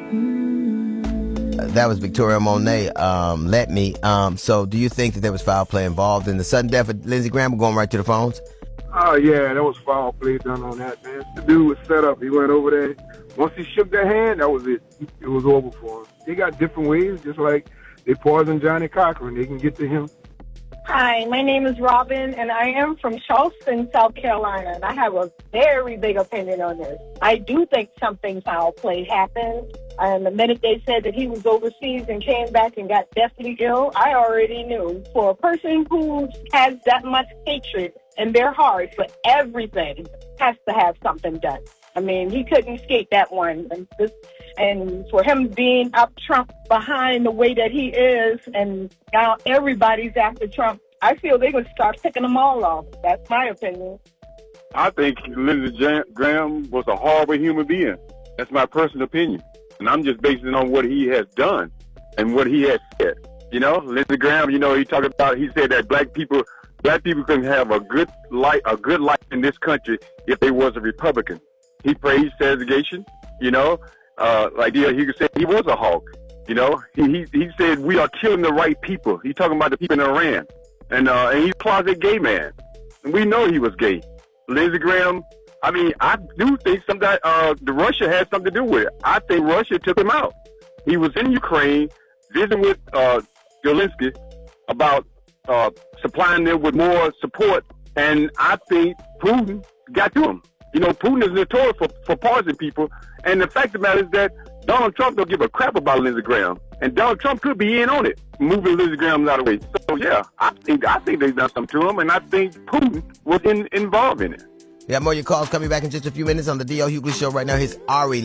That was Victoria Monet, Let Me. So do you think that there was foul play involved in the sudden death of Lindsey Graham? We're going right to the phones. Oh, yeah, that was foul play done on that, man. The dude was set up. He went over there. Once he shook their hand, that was it. It was over for him. They got different ways, just like they poisoned Johnny Cochran. They can get to him. Hi, my name is Robin, and I am from Charleston, South Carolina, and I have a very big opinion on this. I do think something foul play happened, and the minute they said that he was overseas and came back and got deathly ill, I already knew. For a person who has that much hatred in their heart for everything, has to have something done. I mean, he couldn't escape that one. And for him being up Trump behind the way that he is, and now everybody's after Trump, I feel they're going to start picking them all off. That's my opinion. I think Lindsey Graham was a horrible human being. That's my personal opinion. And I'm just basing it on what he has done and what he has said. You know, Lindsey Graham, you know, he said that black people couldn't have a good life in this country if they was a Republican. He praised segregation, you know, he could say he was a hawk, you know. He said we are killing the right people. He's talking about the people in Iran, and he's a closet gay man, and we know he was gay. Lindsey Graham, I mean, I do think sometimes the Russia has something to do with it. I think Russia took him out. He was in Ukraine visiting with Zelensky about supplying them with more support, and I think Putin got to him. You know, Putin is notorious for poisoning people, and the fact of the matter is that Donald Trump don't give a crap about Lindsey Graham, and Donald Trump could be in on it, moving Lindsey Graham out of the way. So yeah, I think they've done something to him, and I think Putin was involved in it. We have more of your calls coming back in just a few minutes on the D.L. Hughley Show right now. Here's Ari.